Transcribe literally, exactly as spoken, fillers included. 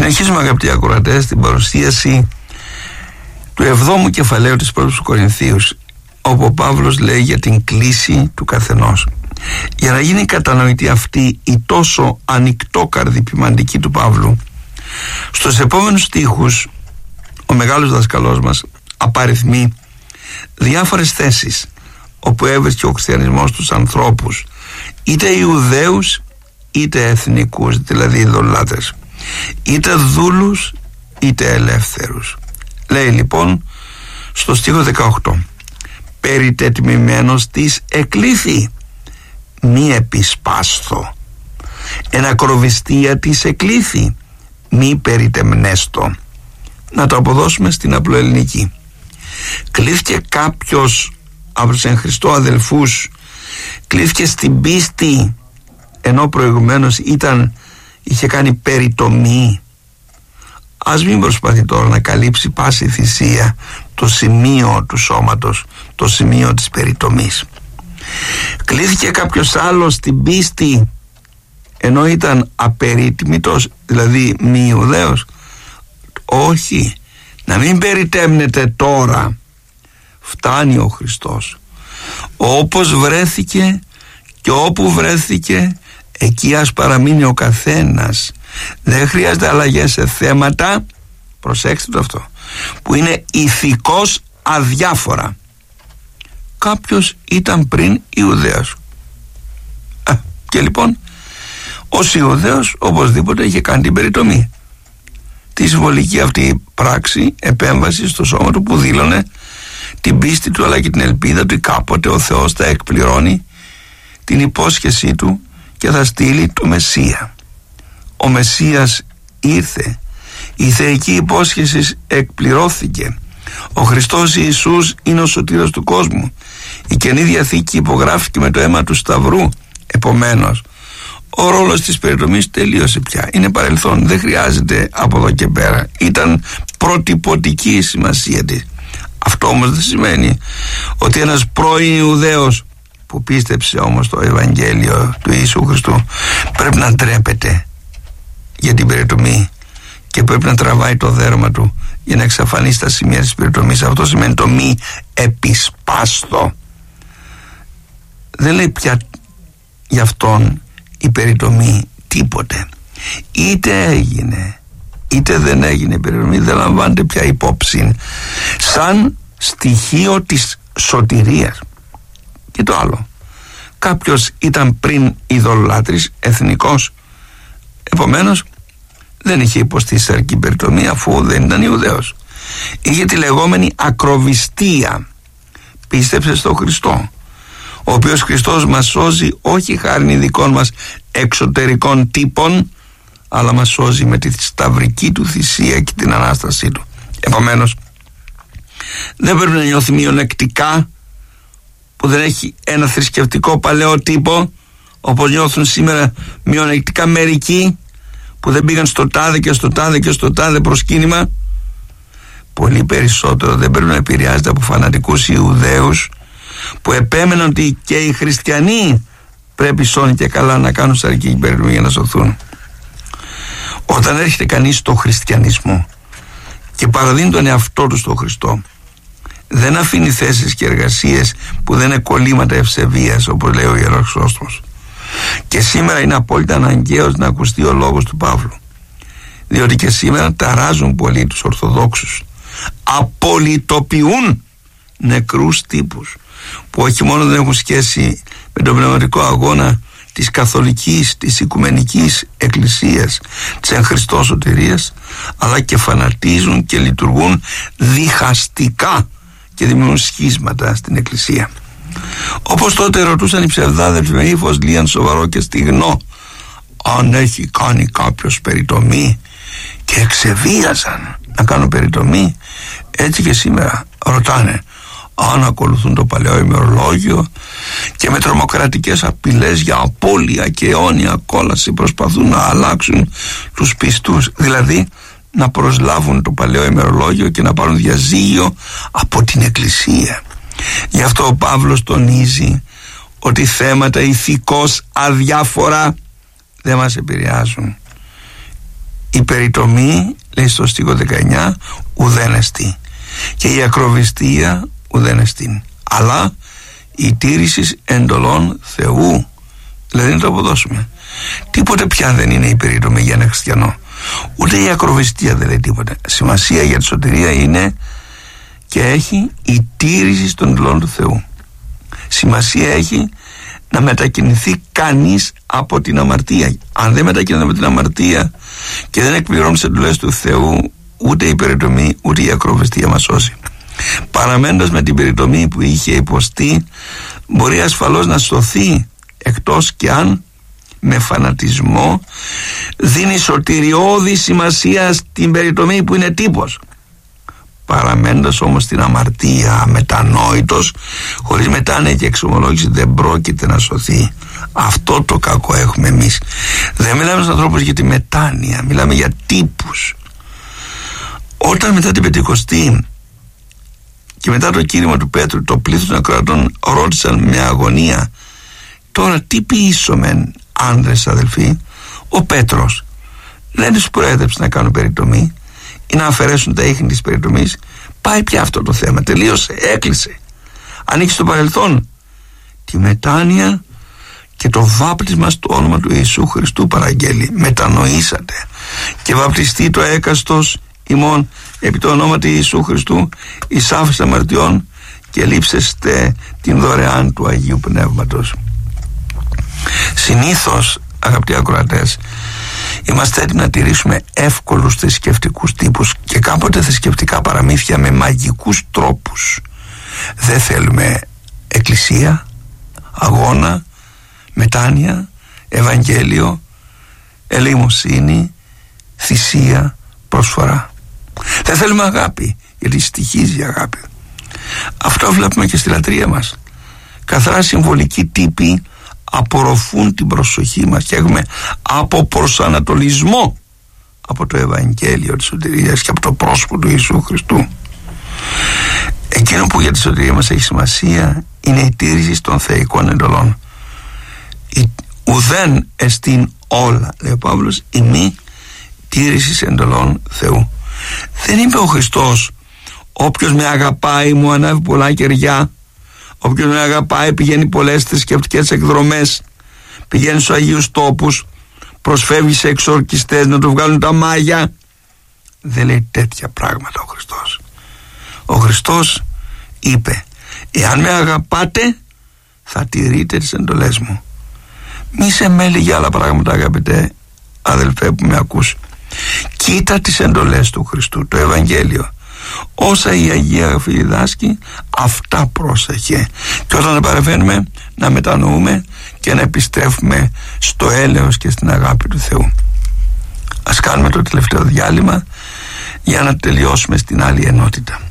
Συνεχίζουμε, αγαπητοί ακροατές, την παρουσίαση του εβδόμου κεφαλαίου της πρώτης του Κορινθίους, όπου ο Παύλος λέει για την κλίση του καθενός. Για να γίνει κατανοητή αυτή η τόσο ανοιχτόκαρδη ποιμαντική του Παύλου, στους επόμενους στίχους ο μεγάλος δασκαλός μας απαριθμεί διάφορες θέσεις όπου έβρισκε ο χριστιανισμός τους ανθρώπους, είτε Ιουδαίους είτε εθνικούς, δηλαδή ειδωλάτρες, είτε δούλους είτε ελεύθερους. Λέει λοιπόν στο στίχο δεκαοκτώ: περιτετμημένος της εκλήθη, μη επισπάσθω, εν ακροβιστία της εκλήθη, μη περιτεμνέστο. Να το αποδώσουμε στην απλοελληνική. Κλήθηκε κάποιος από τους εν Χριστώ αδελφούς, κλήθηκε στην πίστη, ενώ προηγουμένως ήταν, είχε κάνει περιτομή. Ας μην προσπαθεί τώρα να καλύψει πάση θυσία το σημείο του σώματος, το σημείο της περιτομής. Κλήθηκε κάποιος άλλος στην πίστη, ενώ ήταν απερίτμητος, δηλαδή μη Ιουδαίος. Όχι, να μην περιτέμνετε τώρα. Φτάνει ο Χριστός. Όπως βρέθηκε και όπου βρέθηκε, εκεί ας παραμείνει ο καθένας. Δεν χρειάζεται αλλαγές σε θέματα, προσέξτε το αυτό, που είναι ηθικώς αδιάφορα. Κάποιος ήταν πριν Ιουδαίος, Α, και λοιπόν ως Ιουδαίος οπωσδήποτε είχε κάνει την περιτομή. Τη συμβολική αυτή πράξη, επέμβαση στο σώμα του, που δήλωνε την πίστη του αλλά και την ελπίδα του κάποτε ο Θεός θα εκπληρώνει την υπόσχεσή του και θα στείλει το Μεσσία. Ο Μεσσίας ήρθε, η θεϊκή υπόσχεση εκπληρώθηκε. Ο Χριστός Ιησούς είναι ο σωτήρας του κόσμου. Η Καινή Διαθήκη υπογράφηκε με το αίμα του Σταυρού. Επομένως, ο ρόλος της περιτομής τελείωσε πια. Είναι παρελθόν, δεν χρειάζεται από εδώ και πέρα. Ήταν προτυπωτική η σημασία της. Αυτό όμως δεν σημαίνει ότι ένας πρώην Ιουδαίος που πίστεψε όμως το Ευαγγέλιο του Ιησού Χριστού πρέπει να ντρέπεται για την περιτομή και πρέπει να τραβάει το δέρμα του για να εξαφανίσει τα σημεία της περιτομής. Αυτό σημαίνει το μη επισπάστο. Δεν λέει πια γι' αυτόν η περιτομή τίποτε. Είτε έγινε είτε δεν έγινε η περιτομή, δεν λαμβάνεται πια υπόψη σαν στοιχείο της σωτηρίας. Και το άλλο, κάποιος ήταν πριν ειδωλάτρης, εθνικός, επομένως δεν είχε υποστεί σαρκή περιτομή αφού δεν ήταν Ιουδαίος. Είχε τη λεγόμενη ακροβιστία. Πίστεψε στο Χριστό, ο οποίος Χριστός μας σώζει όχι χάριν ειδικών μας εξωτερικών τύπων, αλλά μας σώζει με τη σταυρική του θυσία και την Ανάστασή του. Επομένως, δεν πρέπει να νιώθει μειονεκτικά που δεν έχει ένα θρησκευτικό παλαιό τύπο, όπως νιώθουν σήμερα μειονεκτικά μερικοί που δεν πήγαν στο τάδε και στο τάδε και στο τάδε προσκύνημα. Πολύ περισσότερο δεν πρέπει να επηρεάζεται από φανατικούς Ιουδαίους που επέμεναν ότι και οι χριστιανοί πρέπει σώνει και καλά να κάνουν σαρκική περιτομή για να σωθούν. Όταν έρχεται κανείς στο χριστιανισμό και παραδίνει τον εαυτό του στο Χριστό, δεν αφήνει θέσεις και εργασίες που δεν είναι κολλήματα ευσεβίας, όπως λέει ο Ιερός Χρυσόστομος. Και σήμερα είναι απόλυτα αναγκαίος να ακουστεί ο λόγος του Παύλου, διότι και σήμερα ταράζουν πολύ τους Ορθοδόξους, απολυτοποιούν νεκρούς τύπους που όχι μόνο δεν έχουν σχέση με τον πνευματικό αγώνα της καθολικής, της οικουμενικής εκκλησίας, της εν Χριστώ σωτηρίας, αλλά και φανατίζουν και λειτουργούν διχαστικά και δημιουργούν σχίσματα στην εκκλησία. Όπως τότε ρωτούσαν οι ψευδάδελφοι με ύφος λίαν σοβαρό και στιγνό αν έχει κάνει κάποιος περιτομή, και εξεβίαζαν να κάνουν περιτομή. Έτσι και σήμερα ρωτάνε αν ακολουθούν το παλαιό ημερολόγιο και με τρομοκρατικές απειλές για απώλεια και αιώνια κόλαση προσπαθούν να αλλάξουν τους πιστούς, δηλαδή να προσλάβουν το παλαιό ημερολόγιο και να πάρουν διαζύγιο από την Εκκλησία. Γι' αυτό ο Παύλος τονίζει ότι θέματα ηθικώς αδιάφορα δεν μας επηρεάζουν. η περιτομή, λέει στο στίχο δεκαεννιά, ουδέν εστι, και η ακροβιστία ουδέν εστιν, αλλά η τήρηση εντολών Θεού. Δηλαδή να το αποδώσουμε. Τίποτε πια δεν είναι η περιτομή για ένα χριστιανό. Ούτε η ακροβιστία δεν λέει τίποτα. Σημασία για τη σωτηρία είναι και έχει η τήρηση των εντολών του Θεού. Σημασία έχει να μετακινηθεί κανείς από την αμαρτία. Αν δεν μετακινείται από την αμαρτία και δεν εκπληρώνει τις εντολές του Θεού, ούτε η περιτομή ούτε η ακροβιστία μας σώσει. Παραμένοντας με την περιτομή που είχε υποστεί, μπορεί ασφαλώς να σωθεί, εκτός και αν με φανατισμό δίνει σωτηριώδη σημασία στην περιτομή που είναι τύπος. Παραμένοντας όμως στην αμαρτία, αμετανόητος, χωρίς μετάνοια και εξομολόγηση, δεν πρόκειται να σωθεί. Αυτό το κακό έχουμε εμείς. Δεν μιλάμε στους ανθρώπους για τη μετάνοια, μιλάμε για τύπους. Όταν μετά την Πεντηκοστή και μετά το κήρυγμα του Πέτρου, το πλήθος των ακροατών ρώτησαν με αγωνία, τώρα τι ποιήσομεν άνδρες αδελφοί? Ο Πέτρος δεν τους προέδρεψε να κάνουν περιτομή ή να αφαιρέσουν τα ίχνη της περιτομής. Πάει πια αυτό το θέμα, τελείωσε, έκλεισε. Ανοίξει το παρελθόν τη μετάνοια και το βάπτισμα στο όνομα του Ιησού Χριστού παραγγέλει. Μετανοήσατε και βαπτιστεί το έκαστος ημών επί το όνομα του Ιησού Χριστού εις άφεση αμαρτιών και λείψεστε την δωρεάν του Αγίου Πνεύματος. Συνήθως, αγαπητοί ακροατές, είμαστε έτοιμοι να τηρήσουμε εύκολους θρησκευτικούς τύπους και κάποτε θρησκευτικά παραμύθια με μαγικούς τρόπους. Δεν θέλουμε εκκλησία, αγώνα, μετάνοια, Ευαγγέλιο, ελεημοσύνη, θυσία, προσφορά. Δεν θέλουμε αγάπη, γιατί στοιχίζει η αγάπη. Αυτό βλέπουμε και στη λατρεία μας. Καθαρά συμβολικοί τύποι απορροφούν την προσοχή μας και έχουμε αποπροσανατολισμό από το Ευαγγέλιο της σωτηρίας και από το πρόσωπο του Ιησού Χριστού. Εκείνο που για τη σωτηρία μας έχει σημασία είναι η τήρηση των θεϊκών εντολών. Η ουδέν εστίν όλα, λέει ο Παύλος, η μη τήρηση εντολών Θεού. Δεν είπε ο Χριστός, όποιος με αγαπάει μου ανάβει πολλά κεριά, όποιος με αγαπάει πηγαίνει πολλές θρησκευτικές εκδρομές, πηγαίνει στους Αγίους Τόπους, προσφεύγει σε εξορκιστές να του βγάλουν τα μάγια. Δεν λέει τέτοια πράγματα ο Χριστός. Ο Χριστός είπε, εάν με αγαπάτε θα τηρείτε τις εντολές μου. Μη σε μέλει για άλλα πράγματα, αγαπητέ αδελφέ που με ακούς. Κοίτα τις εντολές του Χριστού, το Ευαγγέλιο. Όσα η Αγία Γραφή διδάσκει, αυτά πρόσεχε. Και όταν παρεμβαίνουμε να μετανοούμε και να επιστρέφουμε στο έλεος και στην αγάπη του Θεού. Ας κάνουμε το τελευταίο διάλειμμα για να τελειώσουμε στην άλλη ενότητα.